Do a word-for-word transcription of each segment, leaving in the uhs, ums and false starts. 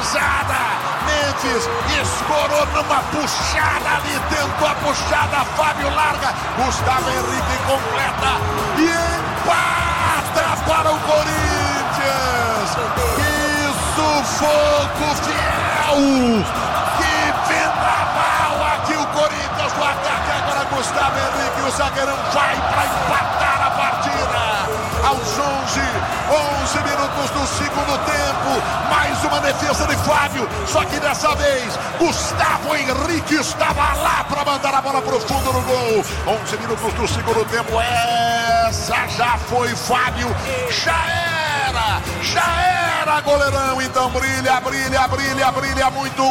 cruzada. Memphis escorou numa puxada ali, tentou a puxada, Fábio larga, Gustavo Henrique completa e empata para o Corinthians. Que sufoco fiel, que vendaval aqui o Corinthians no ataque, agora Gustavo Henrique, o zagueirão vai para empatar a partida. Aos onze, onze minutos do segundo tempo, mais uma defesa de Fábio, só que dessa vez Gustavo Henrique estava lá para mandar a bola para o fundo no gol. onze minutos do segundo tempo, essa já foi Fábio, já era, já era goleirão, então brilha, brilha, brilha, brilha muito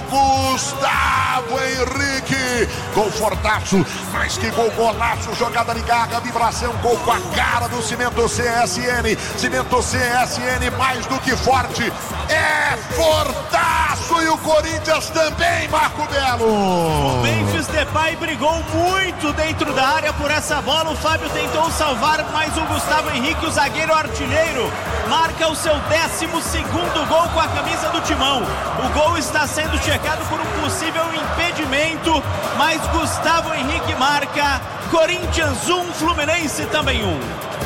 Gustavo Henrique, gol fortaço, mais que gol, golaço, jogada de garra, vibração, gol com a cara do Cimento C S N, Cimento C S N mais do que forte, é fortaço e o Corinthians também, Marco Belo. O Memphis Depay brigou muito dentro da área por essa bola, o Fábio tentou salvar, mas o Gustavo Henrique, o zagueiro artilheiro, marca o seu décimo segundo gol com a camisa do Timão. O gol está sendo checado por um possível impedimento, mas Gustavo Henrique marca. Corinthians um, Fluminense também um.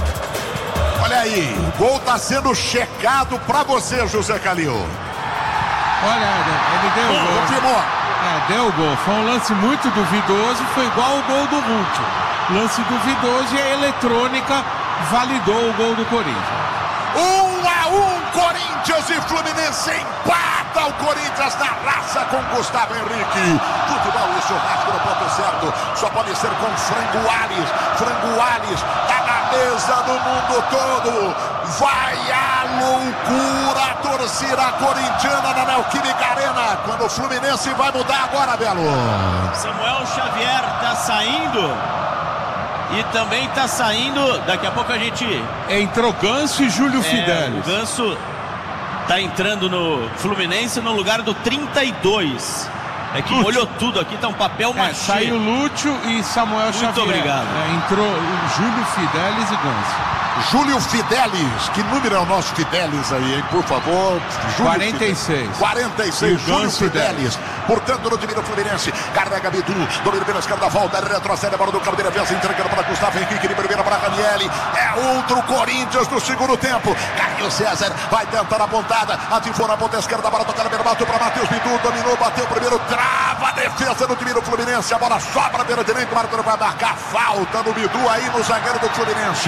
Olha aí, o gol está sendo checado para você, José Calil. Olha, ele deu o gol. Confirmou. É, deu o gol. Foi um lance muito duvidoso, foi igual o gol do Hulk. Lance duvidoso e a eletrônica validou o gol do Corinthians. Um a um, Corinthians e Fluminense empata o Corinthians na raça com Gustavo Henrique. Futebol e churrasco no ponto certo, só pode ser com Frango Alves. Frango Alves tá na mesa do mundo todo. Vai a loucura, a torcida corintiana na Neoquímica Arena. Quando o Fluminense vai mudar agora, Belo. Samuel Xavier tá saindo. E também tá saindo, daqui a pouco a gente... Entrou Ganso e Júlio é, Fidelis. O Ganso tá entrando no Fluminense no lugar do trinta e dois. É que Lúcio. Molhou tudo aqui, tá um papel é, machê. Saiu Lúcio e Samuel Muito Xavier. Muito obrigado. É, entrou Júlio Fidelis e Ganso. Júlio Fidelis, que número é o nosso Fidelis aí, hein? Por favor, Júlio quarenta e seis. Fidelis. quarenta e seis, Júlio Fidelis. Portanto, no time do Fluminense, carrega Bidu, domina pela esquerda, volta, retrocede a bola do campo de defesa, entregando para Gustavo Henrique, de primeira para Ranieri. É outro Corinthians no segundo tempo. Caio César vai tentar a pontada, ativou na ponta esquerda, a bola tocada pelo Mato para Matheus Bidu, dominou, bateu o primeiro, trava a defesa do time do Fluminense, a bola sobra pela direita, o Marco vai marcar falta no Bidu aí no zagueiro do Fluminense.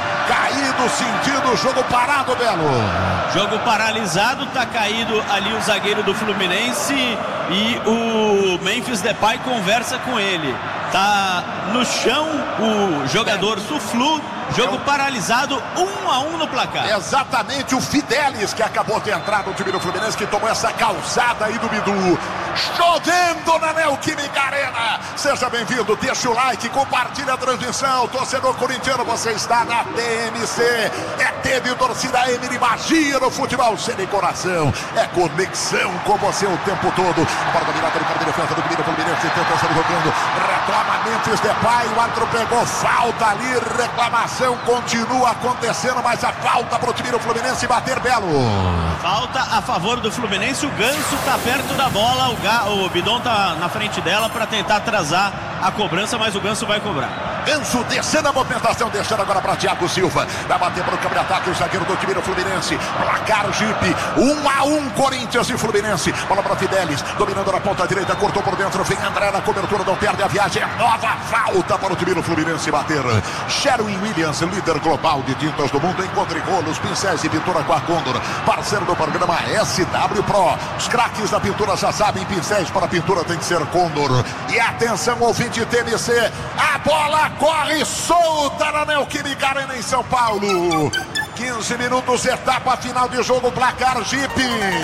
Caído, sentido, jogo parado, Belo. Jogo paralisado, tá caído ali o zagueiro do Fluminense e o Memphis Depay conversa com ele. Tá no chão o jogador do Flu, jogo paralisado, um a um no placar. Exatamente, o Fidelis que acabou de entrar no time do Fluminense, que tomou essa calçada aí do Bidu. Chovendo na Neoquímica Arena. Seja bem-vindo, deixa o like, compartilha a transmissão. Torcedor corintiano, você está na T M C. É T de torcida M de magia no futebol, sem nem coração. É conexão com você o tempo todo. A bola da virada do campo de defesa do time do Fluminense, tenta sair jogando. Reclama Memphis Depay, o árbitro pegou falta ali, reclamação continua acontecendo, mas a falta para o time do Fluminense bater, Belo. Falta a favor do Fluminense, o Ganso tá perto da bola, o, Ga, o Bidon tá na frente dela para tentar atrasar a cobrança, mas o Ganso vai cobrar. Ganso descendo a movimentação, deixando agora para Thiago Silva, vai bater para o campo de ataque, o zagueiro do time do Fluminense, placar Jeep, um a um, Corinthians e Fluminense, bola para Fidelis, dominando na ponta direita, cortou por dentro, vem André na cobertura, não perde a viagem, é nova falta para o time do Fluminense bater. Sherwin Williams, líder global de tintas do mundo, encontre rolos, pincéis e pintura com a Condor, parceiro do programa S W Pro, os craques da pintura já sabem, pincéis para pintura tem que ser Condor. E atenção, ouvinte T M C, a bola corre solta na Neoquímica Arena em São Paulo. quinze minutos, etapa final de jogo, placar Jeep.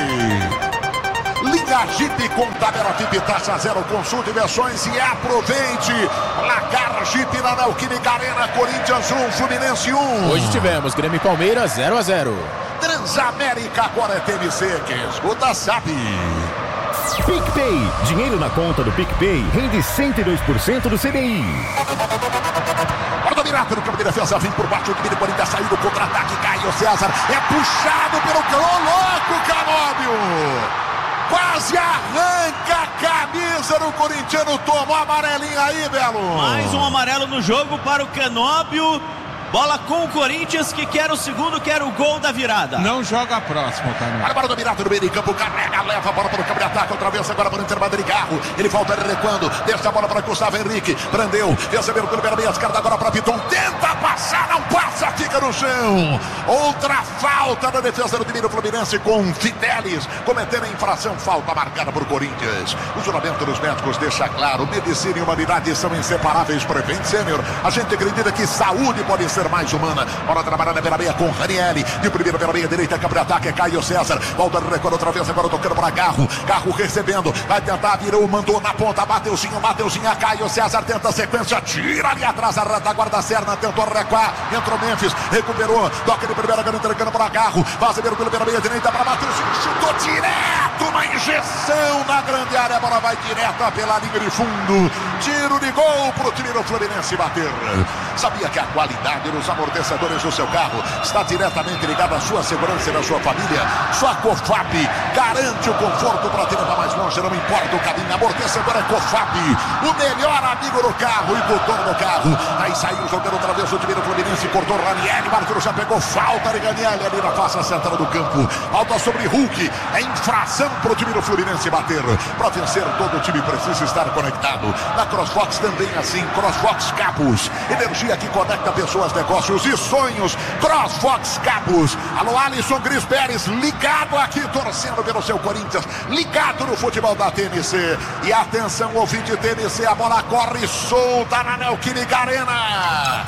Liga Jeep com tabela F I P taxa zero, consulte versões e aproveite. Placar Jeep na Neoquímica Arena, Corinthians um, Fluminense um. Hoje tivemos Grêmio e Palmeiras zero a zero. Transamérica agora é T M C, quem escuta sabe. PicPay, dinheiro na conta do PicPay rende cento e dois por cento do C D I. Para dominar pelo campo de defesa, vem por baixo, o time do Corinthians saiu do contra-ataque, Caio César é puxado pelo cão, louco, Canóbio! quase arranca a camisa do corintiano, tomou amarelinha aí, Belo. Mais um amarelo no jogo para o Canóbio. Bola com o Corinthians, que quer o segundo, quer o gol da virada. Não joga a próxima, Canóbio. Agora do Mirato no meio de campo, carrega, leva a bola para o campo de ataque, outra vez agora para o Inter de Garro. Ele volta recuando, deixa a bola para Gustavo Henrique, prendeu, recebeu pelo meio esquerda agora para Piton, tenta passar, não passa, fica no chão. Outra falta da defesa do time do Fluminense com Fidelis, cometendo a infração, falta marcada por Corinthians. O juramento dos médicos deixa claro, medicina e humanidade são inseparáveis. Prevent Sênior, a gente acredita que saúde pode ser mais humana. Bora trabalhar na beira-meia com Ranieri. De primeiro beira-meia direita, campo de ataque é Caio César. Volta a recuar outra vez, agora tocando para Garro. Garro recebendo, vai tentar, virou, mandou na ponta, Mateuzinho, Mateuzinho, Caio César tenta a sequência, tira ali atrás a retaguarda Serna, tentou recuar, entrou Memphis, recuperou, toca de primeira, agora entregando para Garro. Vai primeiro pelo beira-meia direita para Mateuzinho, chutou direto, uma injeção na grande área, a bola vai direto pela linha de fundo. Tiro de gol pro time do Fluminense bater. Sabia que a qualidade dos amortecedores do seu carro está diretamente ligada à sua segurança e da sua família? Só a Cofap garante o conforto para te levar mais longe, não importa o caminho. Amortecedor é Cofap, o melhor amigo do carro e motor do carro. Aí saiu jogando outra vez o time do Fluminense, cortou Ranieri, Marcos já pegou falta de Ranieri ali na face central do campo. Falta sobre Hulk, é infração para o time do Fluminense bater. Para vencer, todo o time precisa estar conectado. Na CrossFox também assim, CrossFox Capos, energia que conecta pessoas, negócios e sonhos. CrossFox Capos. Alô, Alisson Cris Pérez, ligado aqui, torcendo pelo seu Corinthians, ligado no futebol da T N C. E atenção, ouvinte T N C, a bola corre solta na Neoquímica Arena.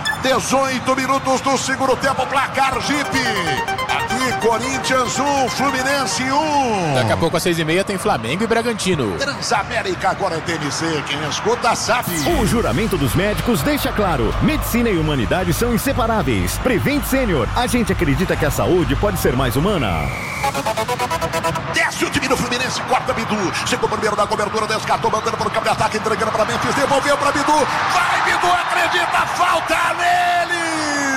dezoito minutos do segundo tempo, placar Jeep. Aqui, Corinthians um, Fluminense um. Daqui a pouco às seis e meia tem Flamengo e Bragantino. Transamérica agora é T N C, quem escuta sabe. O juramento dos médicos deixa claro, medicina e humanidade são inseparáveis. Prevent Sênior, a gente acredita que a saúde pode ser mais humana. Desce o time do Fluminense, corta Bidu, chegou primeiro da cobertura, descartou, mandando para o campo de ataque, entregando para Memphis, devolveu para Bidu, vai Bidu, acredita, falta nele!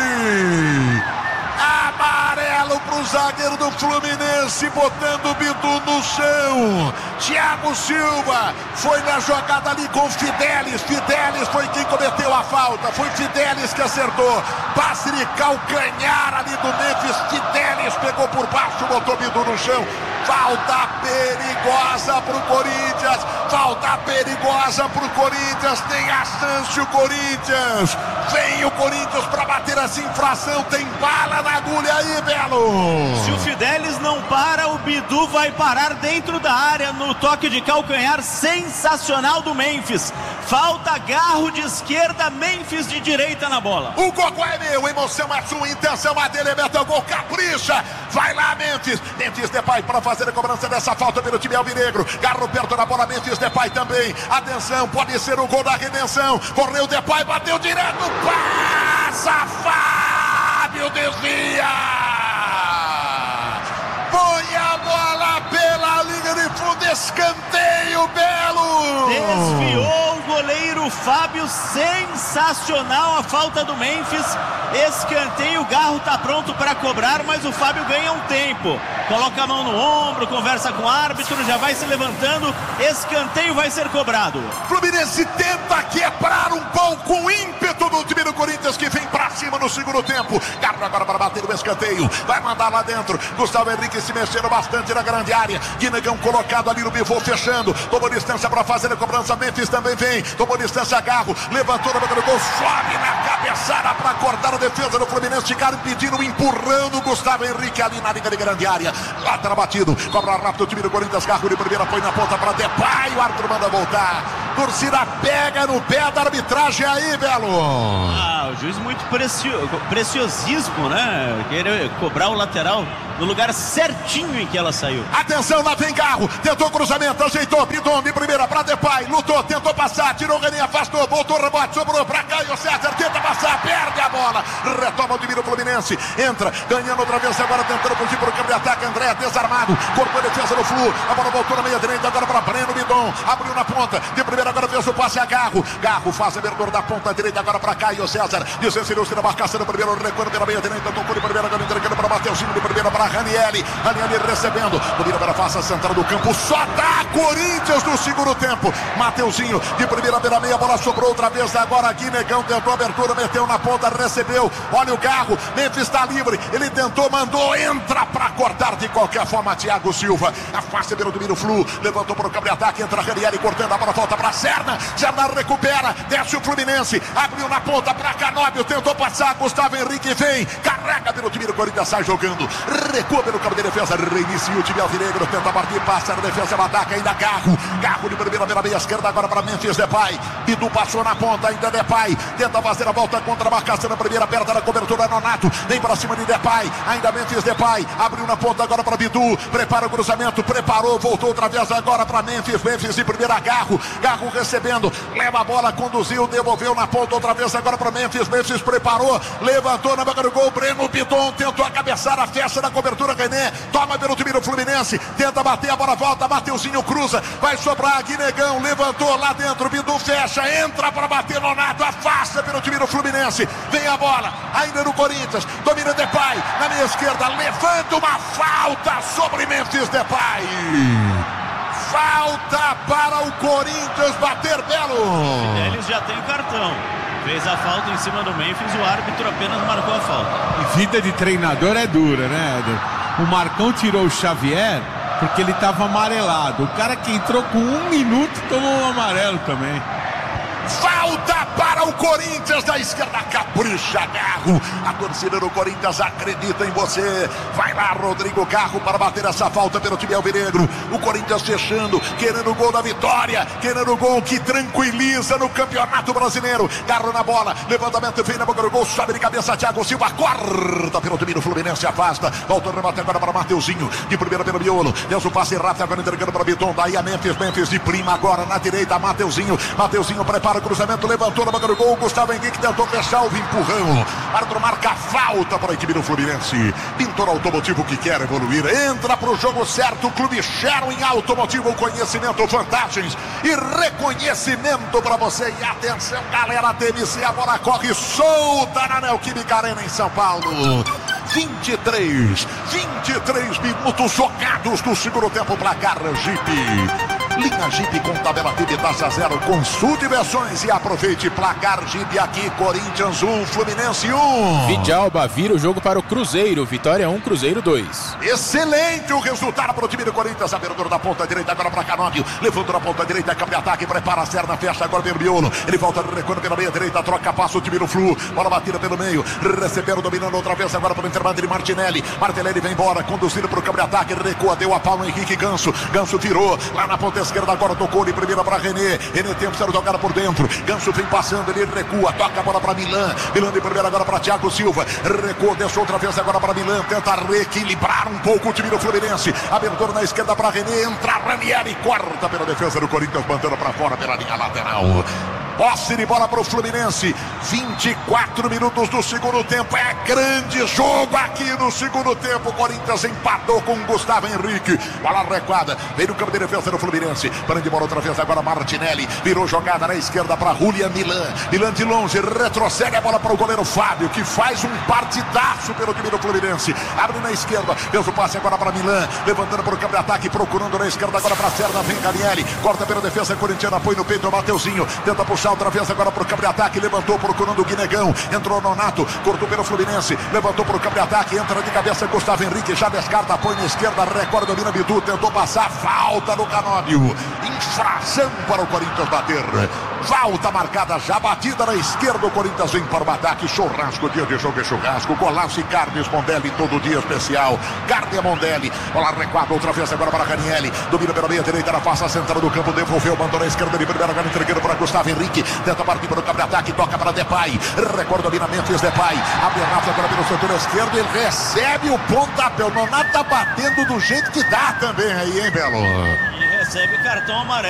Amarelo pro zagueiro do Fluminense, botando o Bidu no chão. Thiago Silva foi na jogada ali com Fidelis. Fidelis foi quem cometeu a falta. Foi Fidelis que acertou. Passe de calcanhar ali do Memphis. Fidelis pegou por baixo, botou o Bidu no chão. Falta perigosa pro Corinthians. Falta perigosa pro Corinthians. Tem a chance o Corinthians. Vem o Corinthians para bater essa infração. Tem bala na agulha aí, Belo. Se o Fidelis não para, o Bidu vai parar dentro da área no toque de calcanhar sensacional do Memphis. Falta, Garro de esquerda, Memphis de direita na bola. O Gogó é meu, emoção é sua, intenção é dele, mete o gol, capricha. Vai lá, Memphis. Memphis Depay para fazer a cobrança dessa falta pelo time alvinegro. Garro perto da bola, Memphis Depay também. Atenção, pode ser o gol da redenção. Correu Depay, bateu direto, passa, Fábio desvia. Põe a bola pela linha de fundo, escanteio, Belo. Desviou o goleiro Fábio, sensacional a falta do Memphis. Escanteio, o Garro tá pronto para cobrar, mas o Fábio ganha um tempo. Coloca a mão no ombro, conversa com o árbitro, já vai se levantando. Escanteio vai ser cobrado. Fluminense tenta quebrar um pouco com ímpeto do time do Corinthians, que vem pra cima no segundo tempo. Garro agora para bater o escanteio, vai mandar lá dentro. Gustavo Henrique se mexendo bastante na grande área. Guinegão colocado ali no pivô, fechando. Tomou distância para fazer a cobrança. Memphis também vem. Tomou distância, Garro. Levantou na boca do gol. Sobe na cabeçada para cortar a defesa do Fluminense. Ficaram pedindo, empurrando o Gustavo Henrique ali na linha de grande área. Lá tá batido. Cobra rápido o time do Corinthians. Garro de primeira, põe na ponta para Depay. O árbitro manda voltar. Torcida pega no pé da arbitragem aí, Belo. Ah, o juiz muito precio... preciosismo, né? Querer cobrar o lateral no lugar certinho em que ela saiu. Atenção, lá vem Garro, tentou cruzamento, ajeitou, Bidon de primeira para Depay, lutou, tentou passar, tirou o René, afastou, voltou, rebote, sobrou para Caio César, tenta passar, perde a bola, retoma o time do Fluminense, entra, ganhando outra vez, agora tentando fugir para o campo de ataque, André, desarmado, cortou a defesa do Flu, a bola voltou na meia direita, agora para Breno, Bidon, abriu na ponta, de primeira agora fez o passe a Garro, Garro faz a abertura da ponta direita, agora para Caio César, César, desensinou-se na marcação, no primeiro recuo pela meia direita, tocou de primeira, agora entregando para Mateuzinho, de primeira para Ranieri, Ranieri recebendo, domina para a face central do campo, só dá Corinthians no segundo tempo, Mateuzinho, de primeira pela meia, a bola sobrou outra vez, agora aqui, Negão tentou a abertura, meteu na ponta, recebeu, olha o Garro, Memphis está livre, ele tentou, mandou, entra para cortar de qualquer forma, Thiago Silva, afasta pelo domínio Flu, levantou para o campo de ataque, entra Ranieri, cortando a bola, volta para Serna, Serna recupera, desce o Fluminense, abriu na ponta para Canóbio, tentou passar, Gustavo Henrique vem, carrega pelo time do Corinthians, sai jogando, recua pelo campo de defesa, reinicia o time alvinegro, tenta partir, passa na defesa, ela ataca, ainda Garro, Garro de primeira pela meia esquerda, agora para Memphis Depay, Bidu passou na ponta, ainda Depay, tenta fazer a volta contra a marcação na primeira, perda da cobertura, Nonato, vem para cima de Depay, ainda Memphis Depay, abriu na ponta agora para Bidu, prepara o cruzamento, preparou, voltou outra vez agora para Memphis, Memphis de primeira, Garro, Garro recebendo, leva a bola, conduziu, devolveu na ponta outra vez agora para Memphis, Memphis preparou, levantou na boca do gol, Breno Bidon tentou a cabeçada, fecha na cobertura, René, toma pelo time do Fluminense, tenta bater, a bola volta, Mateuzinho cruza, vai sobrar, Guinegão, levantou lá dentro, Bidu fecha, entra para bater, Nonato, afasta pelo time do Fluminense, vem a bola, ainda no Corinthians, domina Depay, na minha esquerda, levanta uma falta sobre Memphis Depay. Falta para o Corinthians bater Belo. Eles já tem o cartão. Fez a falta em cima do Memphis, o árbitro apenas marcou a falta. E vida de treinador é dura, né, Éder? O Marcão tirou o Xavier porque ele estava amarelado. O cara que entrou com um minuto tomou um amarelo também. Falta para o Corinthians da esquerda, capricha Garro, a torcida do Corinthians acredita em você, vai lá Rodrigo Garro para bater essa falta pelo time alvinegro, o Corinthians fechando, querendo o gol da vitória, querendo o gol que tranquiliza no Campeonato Brasileiro, Garro na bola, levantamento, vem na boca do gol, sobe de cabeça, Thiago Silva, corta pelo time do Fluminense, afasta, volta o remate agora para Mateuzinho, de primeira pelo miolo, Deus o passe rápido, agora entregando para Biton, daí a Memphis, Memphis de prima agora na direita, Mateuzinho, Mateuzinho prepara o cruzamento, levantou na boca do gol, Gustavo Henrique tentou fechar o empurrão, árbitro marca falta para a equipe do Fluminense, Pintor Automotivo que quer evoluir, entra para o jogo certo, Clube Sherwin Automotivo, conhecimento, vantagens e reconhecimento para você, e atenção galera, T M C, a bola corre solta na Neoquímica Arena em São Paulo, vinte e três, vinte e três minutos jogados do segundo tempo, placar Jeep. Linha Jeep com tabela T V taxa zero, consulte versões e aproveite, placar Jeep aqui, Corinthians um, Fluminense um. Vidalba vira o jogo para o Cruzeiro, Vitória um, Cruzeiro dois. Excelente o resultado para o time do Corinthians, abertura da ponta direita agora para Canóbio, levando na ponta direita, campo de ataque, prepara a Serna, fecha agora pelo miolo, ele volta recuando pela meia direita, troca, passa o time do Flu, bola batida pelo meio, recebendo, dominando outra vez agora pelo intervalo de Martinelli, Martinelli vem embora, conduzindo para o campo de ataque, recua, deu a Paulo Henrique Ganso, Ganso virou, lá na ponta esquerda agora tocou de primeira para René, René tem que ser jogada por dentro, Ganso vem passando, ele recua, toca a bola para Milan, Milan de primeira agora para Thiago Silva, recua, deixou outra vez agora para Milan, tenta reequilibrar um pouco o time do Fluminense, abertura na esquerda para René, entra Ranieri, corta pela defesa do Corinthians, mandando para fora pela linha lateral. Posse de bola para o Fluminense, vinte e quatro minutos do segundo tempo, é grande jogo aqui no segundo tempo, Corinthians empatou com Gustavo Henrique, bola recuada, veio no campo de defesa do Fluminense, prende bola outra vez agora Martinelli, virou jogada na esquerda para Julian Milan, Milan de longe, retrocede a bola para o goleiro Fábio, que faz um partidaço pelo time do Fluminense, abre na esquerda, fez o passe agora para Milan, levantando para o campo de ataque, procurando na esquerda agora para Serna, vem Canielli, corta pela defesa corintiana, põe no peito o Mateuzinho, tenta puxar outra vez agora para o campo de ataque, levantou procurando o Guinegão, entrou Nonato, cortou pelo Fluminense, levantou para o campo de ataque, entra de cabeça Gustavo Henrique, já descarta, põe na esquerda, recorda, domina Bidu, tentou passar, falta no Canóbio, infração para o Corinthians bater, falta marcada, já batida na esquerda, o Corinthians vem para o ataque, churrasco, dia de jogo é churrasco, golaço e carnes Mondelli, todo dia especial, carne Mondelli, bola recuada, outra vez agora para Ranieri, domina pela meia direita, na face central do campo, devolveu, mandou na esquerda de primeira, agora entregando para Gustavo Henrique, tenta partir para o campo de ataque, toca para Depay, recorda, domina Memphis Depay, abre a rafa agora pelo setor esquerdo, ele recebe o pontapé, o Nonato tá batendo do jeito que dá também aí, hein, Belo? E recebe cartão amarelo.